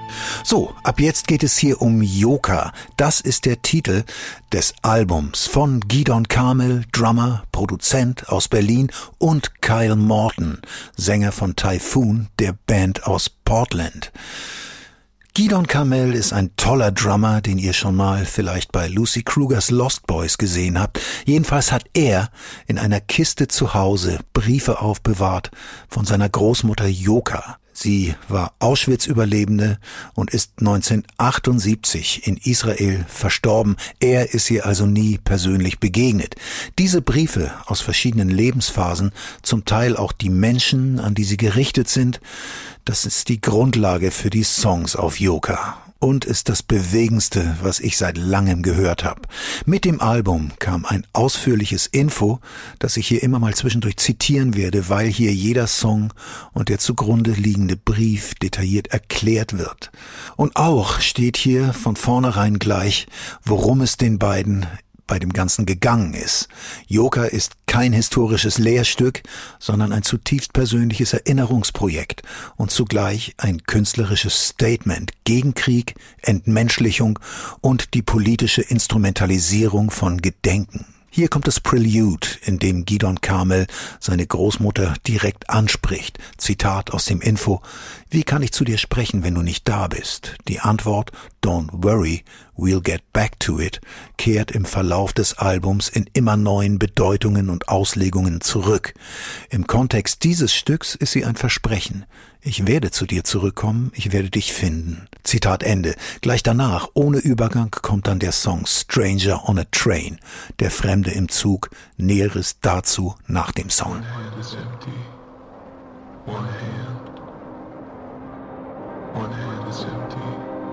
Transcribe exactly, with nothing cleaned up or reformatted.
So, ab jetzt geht es hier um Yoka. Das ist der Titel des Albums von Gidon Carmel, Drummer, Produzent aus Berlin, und Kyle Morton, Sänger von Typhoon, der Band aus Portland. Gidon Carmel ist ein toller Drummer, den ihr schon mal vielleicht bei Lucy Krugers Lost Boys gesehen habt. Jedenfalls hat er in einer Kiste zu Hause Briefe aufbewahrt von seiner Großmutter Yoka. Sie war Auschwitz-Überlebende und ist neunzehnhundertachtundsiebzig in Israel verstorben. Er ist ihr also nie persönlich begegnet. Diese Briefe aus verschiedenen Lebensphasen, zum Teil auch die Menschen, an die sie gerichtet sind, das ist die Grundlage für die Songs auf Yoka. Und ist das Bewegendste, was ich seit langem gehört habe. Mit dem Album kam ein ausführliches Info, das ich hier immer mal zwischendurch zitieren werde, weil hier jeder Song und der zugrunde liegende Brief detailliert erklärt wird. Und auch steht hier von vornherein gleich, worum es den beiden bei dem Ganzen gegangen ist. Yoka ist kein historisches Lehrstück, sondern ein zutiefst persönliches Erinnerungsprojekt und zugleich ein künstlerisches Statement gegen Krieg, Entmenschlichung und die politische Instrumentalisierung von Gedenken. Hier kommt das Prelude, in dem Gidon Carmel seine Großmutter direkt anspricht. Zitat aus dem Info: Wie kann ich zu dir sprechen, wenn du nicht da bist? Die Antwort: Don't worry, we'll get back to it, kehrt im Verlauf des Albums in immer neuen Bedeutungen und Auslegungen zurück. Im Kontext dieses Stücks ist sie ein Versprechen. Ich werde zu dir zurückkommen, ich werde dich finden. Zitat Ende. Gleich danach, ohne Übergang, kommt dann der Song Stranger on a Train, der Fremde im Zug. Näheres dazu nach dem Song. One hand is empty. One hand. One hand is empty.